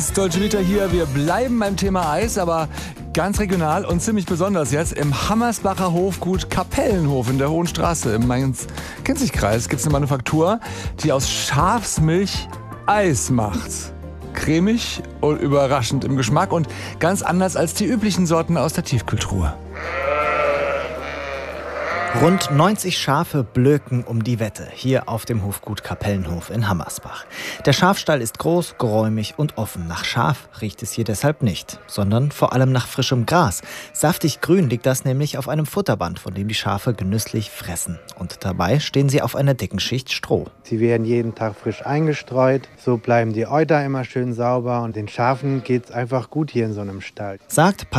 Dolce Vita hier. Wir bleiben beim Thema Eis, aber ganz regional und ziemlich besonders jetzt im Hammersbacher Hofgut Kapellenhof in der Hohen Straße im Main-Kinzig-Kreis gibt es eine Manufaktur, die aus Schafsmilch Eis macht. Cremig und überraschend im Geschmack und ganz anders als die üblichen Sorten aus der Tiefkühltruhe. Rund 90 Schafe blöken um die Wette, hier auf dem Hofgut Kapellenhof in Hammersbach. Der Schafstall ist groß, geräumig und offen. Nach Schaf riecht es hier deshalb nicht, sondern vor allem nach frischem Gras. Saftig grün liegt das nämlich auf einem Futterband, von dem die Schafe genüsslich fressen. Und dabei stehen sie auf einer dicken Schicht Stroh. Sie werden jeden Tag frisch eingestreut, so bleiben die Euter immer schön sauber und den Schafen geht's einfach gut hier in so einem Stall. Sagt